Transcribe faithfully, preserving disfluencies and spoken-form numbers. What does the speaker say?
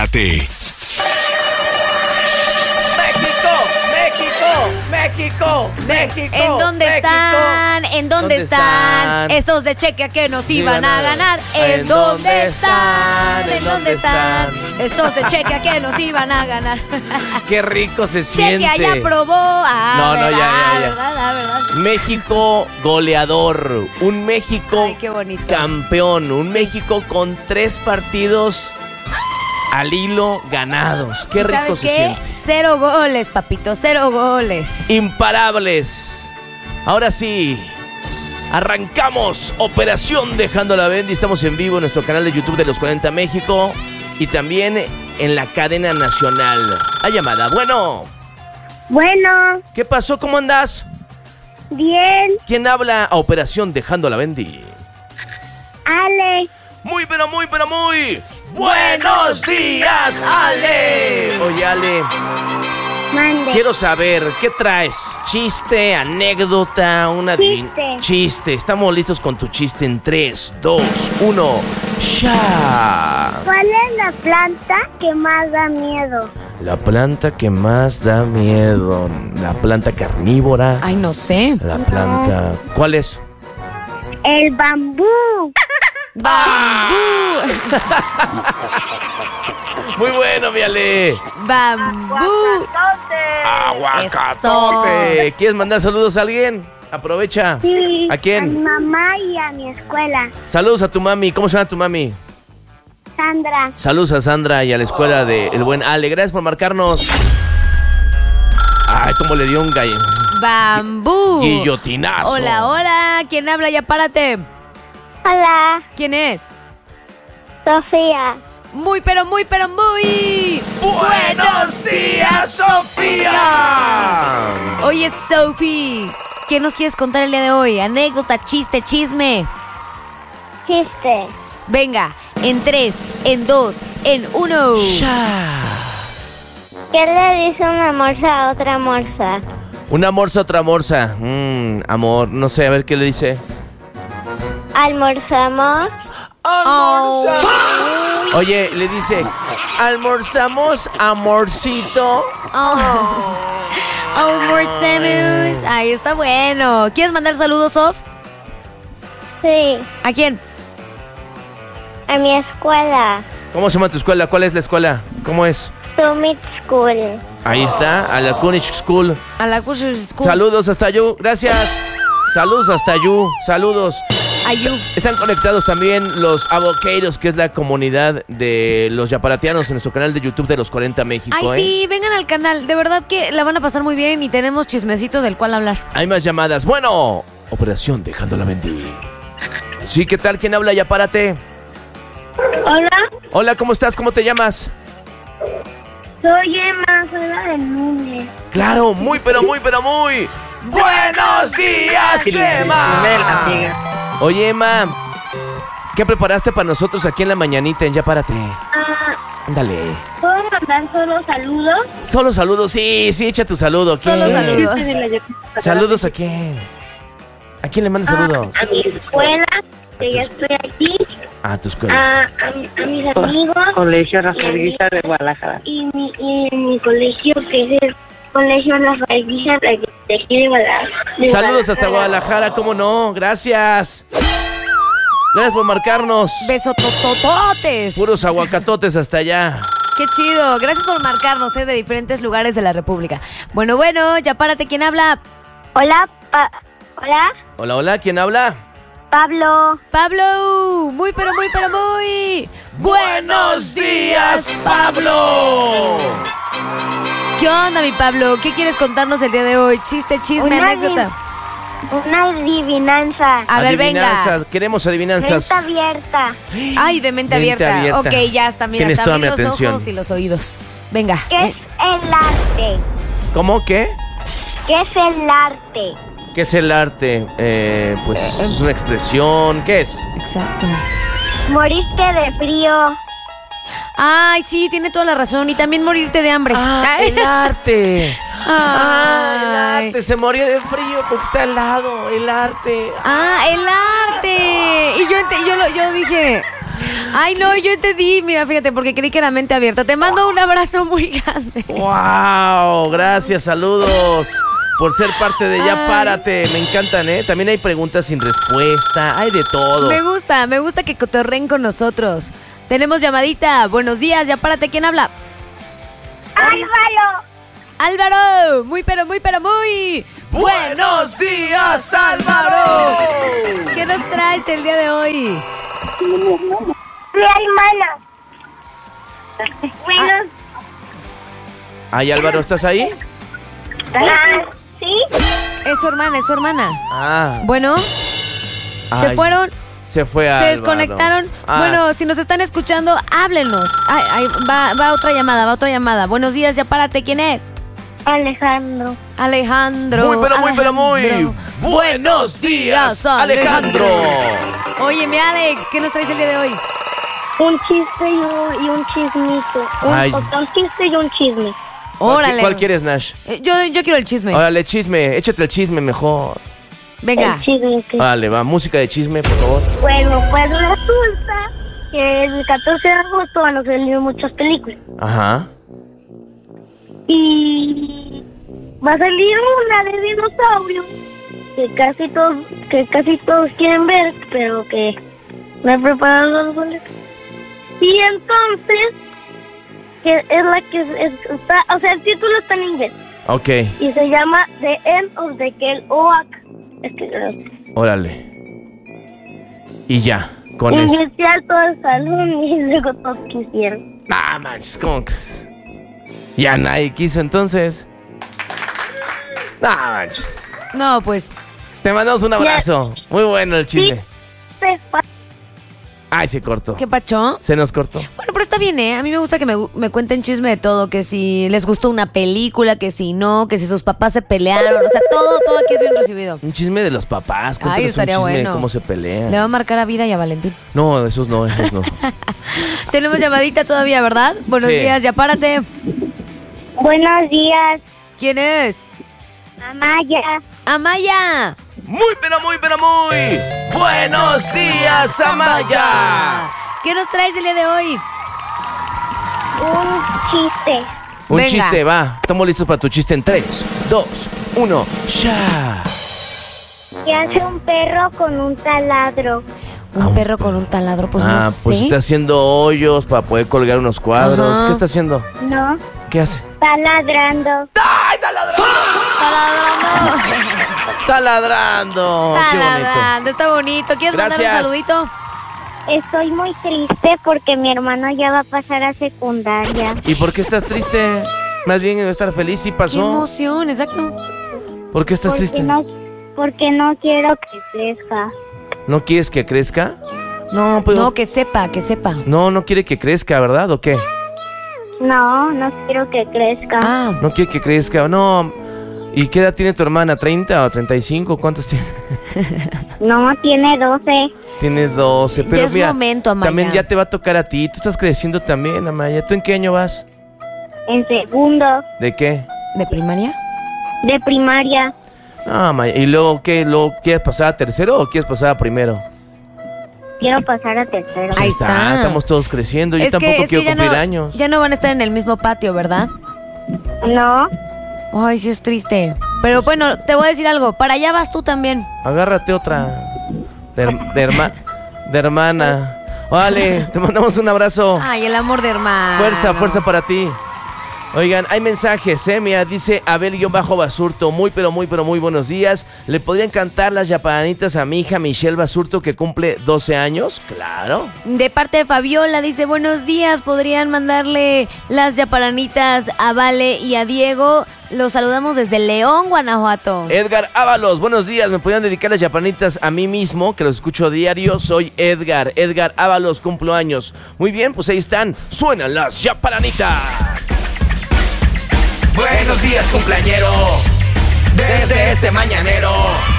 Yapárate. México, México. ¿En dónde México. están? ¿En dónde, ¿Dónde están? están? Esos de cheque que nos iban Iban a a- ganar. ¿En dónde están? ¿En dónde están? Esos de cheque que nos iban a ganar. Qué rico se siente. Cheque allá probó. Ah, No, no, verdad, ya, ya, ya. verdad, ah, verdad. México goleador, un México Ay, qué bonito. campeón, un México con tres partidos al hilo ganados. Qué rico ¿Sabes se qué? siente. Cero goles, papito, cero goles. Imparables. Ahora sí, arrancamos Operación Dejando la Bendy. Estamos en vivo en nuestro canal de YouTube de Los cuarenta México y también en la cadena nacional. Hay llamada. Bueno, Bueno, ¿qué pasó? ¿Cómo andas? bien, ¿Quién habla a Operación Dejando la Bendy? Ale, Muy, pero muy, pero muy buenos días, Ale. Oye, Ale, mande. quiero saber, ¿qué traes? ¿Chiste, anécdota, una adivin- Chiste. Chiste. Estamos listos con tu chiste en tres, dos, uno, ¡ya! ¿Cuál es la planta que más da miedo? La planta que más da miedo. La planta carnívora. Ay, no sé. La planta... ¿Cuál es? El bambú. Bambú. Muy bueno, mi Ale. Bambú. Aguacatote. ¿Quieres mandar saludos a alguien? Aprovecha. Sí. ¿A quién? A mi mamá y a mi escuela. Saludos a tu mami. ¿Cómo se llama tu mami? Sandra. Saludos a Sandra y a la escuela de El Buen Ale. Gracias por marcarnos. Ay, cómo le dio un gallo. Bambú. Guillotinazo. Hola, hola. ¿Quién habla? Ya párate. Hola, ¿Quién es? Sofía. Muy, pero muy, pero muy. ¡Buenos días, Sofía! Oye, Sophie, ¿qué nos quieres contar el día de hoy? Anécdota, chiste, chisme. Chiste. Venga, en tres, en dos, en uno. Ya. ¿Qué le dice una morsa a otra morsa? Una morsa, otra morsa. Mmm, amor, no sé, a ver qué le dice. ¿Almorzamos? ¡Almorza! Oye, le dice, ¿almorzamos, amorcito? Oh. Almorzamos. Ahí está bueno. ¿Quieres mandar saludos, Sof? Sí, ¿A quién? a mi escuela. ¿Cómo se llama tu escuela? ¿Cuál es la escuela? ¿Cómo es? Summit School. Ahí está, a la Kunich School. A la Cushing School. Saludos hasta Yu, gracias. Saludos hasta Yu, saludos. Ayú. Están conectados también los Avoqueiros, que es la comunidad de los yaparatianos en nuestro canal de YouTube de Los cuarenta México. Ay, ¿eh? sí, vengan al canal. De verdad que la van a pasar muy bien y tenemos chismecito del cual hablar. Hay más llamadas. Bueno, Operación Dejando la Bendy. Sí, ¿qué tal? ¿Quién habla? Ya párate. Hola, Hola, ¿cómo estás? ¿Cómo te llamas? soy Emma, soy la del lunes. Claro, muy, pero muy, pero muy. ¡Buenos días, Emma! Oye, Emma, ¿qué preparaste para nosotros aquí en la mañanita en Ya Párate? Ah, Ándale. ¿puedo mandar solo saludos? Solo saludos, sí, sí, echa tu saludo. ¿Quién? Solo saludos. ¿Saludos a quién? ¿A quién le mandas saludos? A mi escuela, que ya estoy aquí. A tus A, escuelas. a, mi- a mis amigos. Colegio Rafael Guisa de Guadalajara. Y mi, y mi colegio, que es el Colegio Rafael Guisa de aquí de Guadalajara. de Saludos hasta Guadalajara, ¿cómo no? Gracias. Gracias por marcarnos. Besototototes. Puros aguacatotes hasta allá. Qué chido. Gracias por marcarnos, ¿eh? De diferentes lugares de la República. Bueno, bueno, ya párate. ¿Quién habla? Hola, pa- hola, Hola, hola, ¿quién habla? Pablo. Pablo. Muy, pero muy, pero muy. ¡Buenos días, Pablo! ¿Qué onda, mi Pablo? ¿Qué quieres contarnos el día de hoy? Chiste, chisme, Una anécdota. Una adivinanza. A ver, venga. Adivinanza, queremos adivinanzas. Mente abierta. Ay, de mente, Mente abierta. abierta. Ok, ya está. Mira, Tienes toda también mi los atención. ojos y los oídos. Venga. ¿Qué eh, es el arte? ¿Cómo? ¿Qué? ¿Qué es el arte? ¿Qué es el arte? Eh, pues es una expresión. ¿Qué es? Exacto. Morirte de frío. Ay, sí, tiene toda la razón. Y también morirte de hambre. ¡Ah, Ay. el arte! ¡Ah, Ay. el arte! Se moría de frío porque está helado. El arte. Ah, el arte. Y yo, ente- yo, lo- yo dije, Ay, no, yo entendí. Mira, fíjate, porque creí que era mente abierta. Te mando un abrazo muy grande. ¡Wow! Gracias, saludos por ser parte de Ya Ay. Párate. Me encantan, ¿eh? También hay preguntas sin respuesta. Hay de todo. Me gusta, me gusta que cotorren con nosotros. Tenemos llamadita. Buenos días, Ya Párate. ¿Quién habla? Álvaro. Álvaro. Muy, pero, muy, pero, muy. ¡Buenos días, Álvaro! ¿Qué nos traes el día de hoy? Mi hermana. Buenos. Ay, Álvaro, ¿estás ahí? Ah, ¿sí? Es su hermana, es su hermana. Ah. Bueno, Ay, se fueron, Se fue se Álvaro. desconectaron. Ah. Bueno, si nos están escuchando, háblenos. Ay, ay, va, va otra llamada, va otra llamada. Buenos días, Ya Párate. ¿Quién es? Alejandro. Alejandro. Muy, pero muy, pero muy. Alejandro. Buenos días, Alejandro. Oye, mi Alex, ¿qué nos traes el día de hoy? Un chiste y un, y un chismito. Un, Ay. o sea, un chiste y un chisme. ¿Cuál, Órale. ¿Cuál quieres, Nash? Eh, Yo, yo quiero el chisme. Órale, chisme. Échate el chisme mejor. Venga. El chisme que... Vale, va. Música de chisme, por favor. Bueno, pues resulta que el catorce de agosto van a salir muchas películas. Ajá. Y va a salir una de dinosaurios que casi todos, que casi todos quieren ver, pero que no he preparado los boletos. Y entonces, que es la que es- está, o sea, el título está en inglés Ok. y se llama The End of the Kel Oak. Es que Órale. Y ya. Con eso. inicial todo el salón y luego todos quisieron. Ah, manches, ¿cómo que es? Ya nadie quiso entonces. Ah, manches. No, pues, Te mandamos un abrazo. Muy bueno el chisme. Se fa- Ay, se cortó. ¿qué pacho? Se nos cortó. Bueno, pero está bien, ¿eh? A mí me gusta que me, gu- me cuenten chisme de todo, que si les gustó una película, que si no, que si sus papás se pelearon, o sea, todo, todo aquí es bien recibido. Un chisme de los papás. Cuéntanos Ay, un estaría chisme de bueno. cómo se Le pelean. va a marcar a Vida y a Valentín. No, esos no, esos no. Tenemos llamadita todavía, ¿verdad? Buenos Sí. días, Ya Párate. Buenos días, ¿Quién es? Amaya. Amaya. Muy, pero muy, pero muy. Buenos días, Amaya. ¿Qué nos traes el día de hoy? Un chiste. Un Venga. chiste, va. Estamos listos para tu chiste en tres, dos, uno, ya. ¿Qué hace un perro con un taladro? Un Ah, perro con un taladro, pues ah, no sé. pues está haciendo hoyos para poder colgar unos cuadros. Ajá. ¿Qué está haciendo? No, ¿Qué hace? está ladrando. ¡Ay, está ladrando! Taladrando. Está ladrando. Qué bonito. Taladrando, está bonito. ¿Quieres mandar Gracias. un saludito? Estoy muy triste porque mi hermano ya va a pasar a secundaria. ¿Y por qué estás triste? Más bien debe estar feliz. ¿Sí Qué pasó? emoción, exacto. ¿Por qué estás Porque triste? no, porque no quiero que crezca. ¿No quieres que crezca? No, pero... No, que sepa, que sepa. No, no quiere que crezca, ¿verdad? ¿O qué? No, no quiero que crezca. Ah, No quiere que crezca. No. ¿Y qué edad tiene tu hermana? ¿treinta o treinta y cinco? ¿Cuántos tiene? No, tiene doce. Tiene doce. Pero ya es mira, momento, Amaya. también ya te va a tocar a ti. Tú estás creciendo también, Amaya. ¿Tú en qué año vas? En segundo ¿De qué? ¿De primaria? de primaria. No, Amaya. ¿Y luego qué? ¿Luego quieres pasar a tercero o quieres pasar a primero? Quiero pasar a tercero. Ahí está. Estamos todos creciendo. Yo Es tampoco que, es quiero que ya cumplir no, años. ya no van a estar en el mismo patio, ¿verdad? No, Ay, sí es triste. Pero bueno, te voy a decir algo. Para allá vas tú también. Agárrate otra. De, her- de herma- de hermana. Vale, te mandamos un abrazo. Ay, el amor de hermano. Fuerza, fuerza para ti. Oigan, hay mensajes, ¿eh? Mira, dice Abel-Basurto, muy pero muy pero muy buenos días. ¿Le podrían cantar las yapanitas a mi hija Michelle Basurto que cumple doce años? Claro. De parte de Fabiola, dice, buenos días, ¿podrían mandarle las yaparanitas a Vale y a Diego? Los saludamos desde León, Guanajuato. Edgar Ábalos, buenos días. ¿Me podrían dedicar las yapanitas a mí mismo, que los escucho diario? Soy Edgar. Edgar Ábalos, cumplo años. Muy bien, pues ahí están. Suenan las yapanitas. Buenos días, cumpleañero. Desde este mañanero